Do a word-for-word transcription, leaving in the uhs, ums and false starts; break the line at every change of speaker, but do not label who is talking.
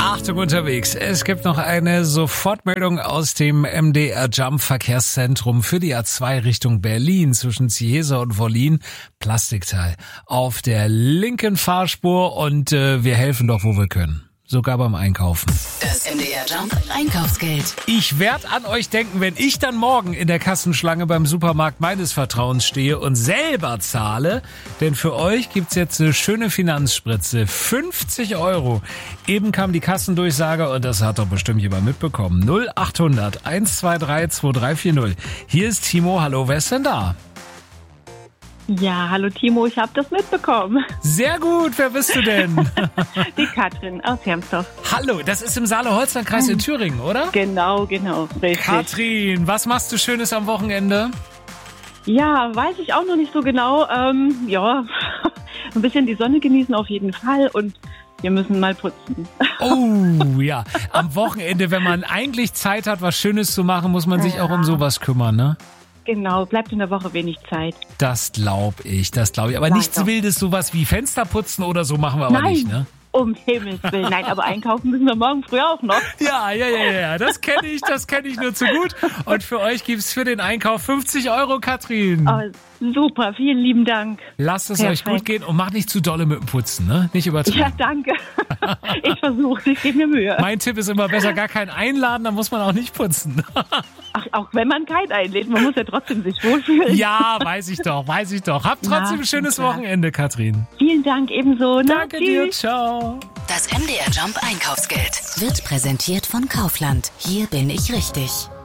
Achtung unterwegs. Es gibt noch eine Sofortmeldung aus dem M D R Jump Verkehrszentrum für die A zwei Richtung Berlin zwischen Ziehesa und Wollin. Plastikteil auf der linken Fahrspur und äh, wir helfen doch, wo wir können. Sogar beim Einkaufen.
Das M D R Jump Einkaufsgeld.
Ich werde an euch denken, wenn ich dann morgen in der Kassenschlange beim Supermarkt meines Vertrauens stehe und selber zahle. Denn für euch gibt's jetzt eine schöne Finanzspritze. fünfzig Euro. Eben kam die Kassendurchsage und das hat doch bestimmt jemand mitbekommen. null acht hundert eins zwei drei zwei drei vier null. Hier ist Timo. Hallo, wer ist denn da?
Ja, hallo Timo, ich habe das mitbekommen.
Sehr gut, wer bist du denn?
Die Katrin aus Hermsdorf.
Hallo, das ist im Saale-Holstein-Kreis in Thüringen, oder?
Genau, genau, richtig.
Katrin, was machst du Schönes am Wochenende?
Ja, weiß ich auch noch nicht so genau. Ähm, ja, ein bisschen die Sonne genießen auf jeden Fall und wir müssen mal putzen.
Oh, ja. Am Wochenende, wenn man eigentlich Zeit hat, was Schönes zu machen, muss man sich ja auch um sowas kümmern, ne?
Genau, bleibt in der Woche wenig Zeit.
Das glaube ich, das glaube ich. Aber
Leider.
Nichts Wildes, sowas wie Fenster putzen oder so machen wir aber
Nein.
nicht, ne?
Um Himmels Willen. Nein, aber einkaufen müssen wir morgen früh auch noch.
Ja, ja, ja, ja, das kenne ich, das kenne ich nur zu gut. Und für euch gibt's für den Einkauf fünfzig Euro, Katrin.
Oh, super, vielen lieben Dank.
Lasst es
Perfekt.
euch gut gehen und macht nicht zu dolle mit dem Putzen, ne? Nicht übertreiben.
Ja, danke. Ich versuche, ich gebe mir Mühe.
Mein Tipp ist immer besser gar keinen einladen, dann muss man auch nicht putzen.
Ach, auch wenn man keinen einlädt, man muss ja trotzdem sich wohlfühlen.
Ja, weiß ich doch, weiß ich doch. Habt trotzdem
Na,
ein schönes
klar.
Wochenende, Katrin.
Vielen Dank ebenso. Na,
Danke
tschüss.
dir, ciao.
Das M D R Jump Einkaufsgeld wird präsentiert von Kaufland. Hier bin ich richtig.